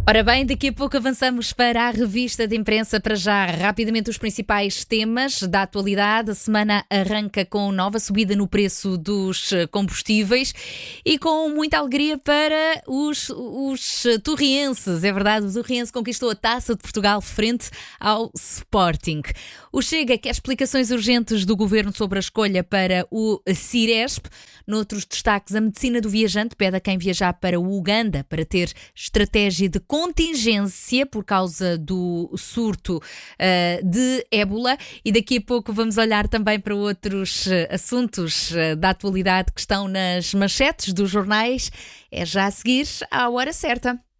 Ora bem, daqui a pouco avançamos para a revista de imprensa. Para já, rapidamente os principais temas da atualidade. A semana arranca com nova subida no preço dos combustíveis e com muita alegria para os torrienses. É verdade, o Torriense conquistou a Taça de Portugal frente ao Sporting. O Chega quer explicações urgentes do Governo sobre a escolha para o Ciresp. Noutros destaques, a medicina do viajante pede a quem viajar para o Uganda para ter estratégia de contingência por causa do surto de ébola. E daqui a pouco vamos olhar também para outros assuntos da atualidade que estão nas manchetes dos jornais. É já a seguir à hora certa.